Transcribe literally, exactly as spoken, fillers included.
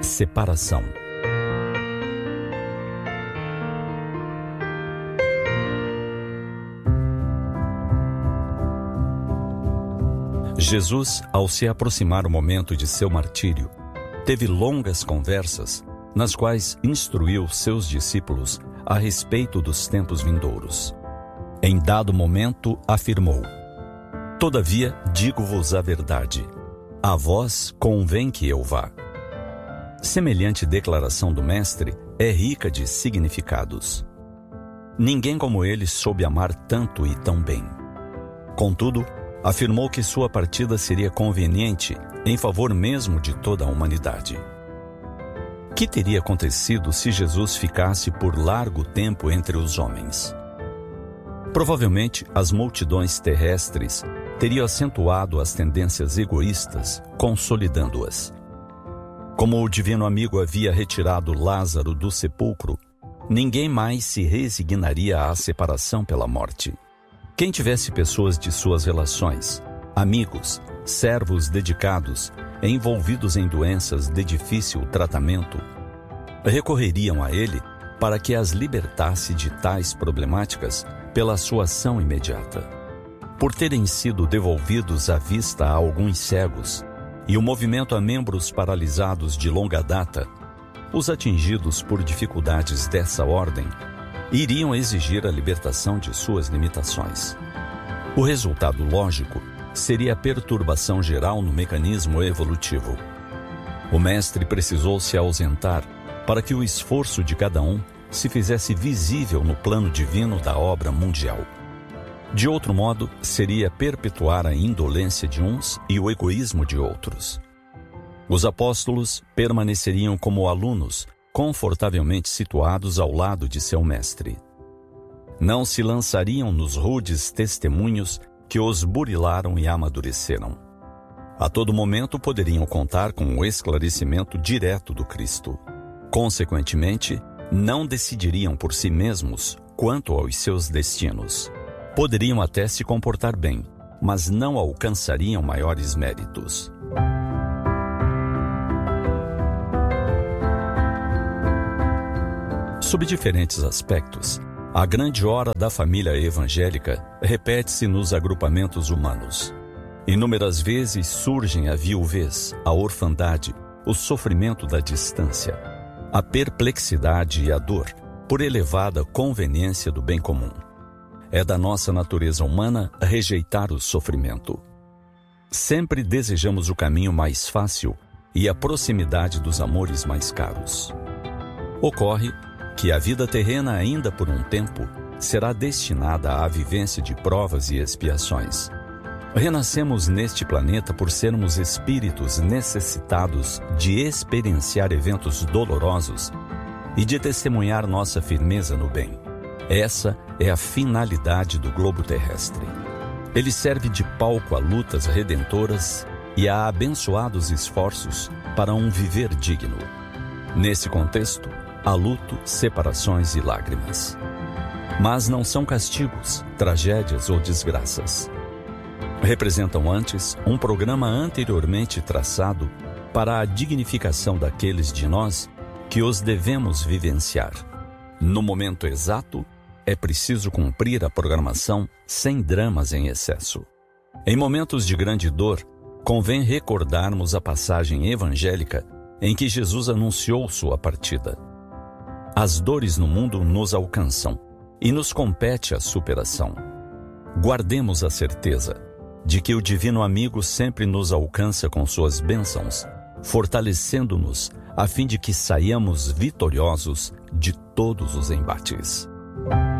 Separação. Jesus, ao se aproximar o momento de seu martírio, teve longas conversas nas quais instruiu seus discípulos a respeito dos tempos vindouros. Em dado momento, afirmou: Todavia, digo-vos a verdade, a vós convém que eu vá. Semelhante declaração do Mestre é rica de significados. Ninguém como ele soube amar tanto e tão bem. Contudo, afirmou que sua partida seria conveniente em favor mesmo de toda a humanidade. Que teria acontecido se Jesus ficasse por largo tempo entre os homens? Provavelmente, as multidões terrestres teriam acentuado as tendências egoístas, consolidando-as. Como o divino amigo havia retirado Lázaro do sepulcro, ninguém mais se resignaria à separação pela morte. Quem tivesse pessoas de suas relações, amigos, servos dedicados, envolvidos em doenças de difícil tratamento, recorreriam a ele para que as libertasse de tais problemáticas pela sua ação imediata. Por terem sido devolvidos à vista a alguns cegos e o movimento a membros paralisados de longa data, os atingidos por dificuldades dessa ordem iriam exigir a libertação de suas limitações. O resultado lógico seria a perturbação geral no mecanismo evolutivo. O Mestre precisou se ausentar para que o esforço de cada um se fizesse visível no plano divino da obra mundial. De outro modo, seria perpetuar a indolência de uns e o egoísmo de outros. Os apóstolos permaneceriam como alunos, confortavelmente situados ao lado de seu mestre. Não se lançariam nos rudes testemunhos que os burilaram e amadureceram. A todo momento poderiam contar com o esclarecimento direto do Cristo. Consequentemente, não decidiriam por si mesmos quanto aos seus destinos. Poderiam até se comportar bem, mas não alcançariam maiores méritos. Sob diferentes aspectos, a grande hora da família evangélica repete-se nos agrupamentos humanos. Inúmeras vezes surgem a viuvez, a orfandade, o sofrimento da distância, a perplexidade e a dor, por elevada conveniência do bem comum. É da nossa natureza humana rejeitar o sofrimento. Sempre desejamos o caminho mais fácil e a proximidade dos amores mais caros. Ocorre que a vida terrena, ainda por um tempo, será destinada à vivência de provas e expiações. Renascemos neste planeta por sermos espíritos necessitados de experienciar eventos dolorosos e de testemunhar nossa firmeza no bem. Essa é a finalidade do globo terrestre. Ele serve de palco a lutas redentoras e a abençoados esforços para um viver digno. Nesse contexto, há luto, separações e lágrimas. Mas não são castigos, tragédias ou desgraças. Representam antes um programa anteriormente traçado para a dignificação daqueles de nós que os devemos vivenciar. No momento exato, é preciso cumprir a programação sem dramas em excesso. Em momentos de grande dor, convém recordarmos a passagem evangélica em que Jesus anunciou sua partida. As dores no mundo nos alcançam e nos compete a superação. Guardemos a certeza de que o Divino Amigo sempre nos alcança com suas bênçãos, fortalecendo-nos a fim de que saiamos vitoriosos de todos os embates.